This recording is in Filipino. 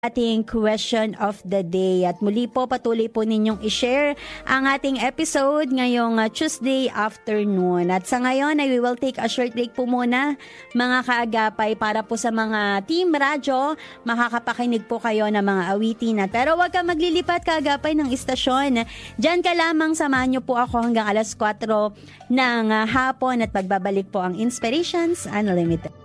ating question of the day. At muli po, patuloy po ninyong i-share ang ating episode ngayong Tuesday afternoon. At sa ngayon ay we will take a short break po muna mga kaagapay para po sa mga team radyo, makakapakinig po kayo ng mga awitin. Pero wag ka maglilipat kaagapay ng istasyon. Diyan ka lamang, samahan niyo po ako hanggang alas 4 ng hapon at pagbabalik po ang Inspirations Unlimited.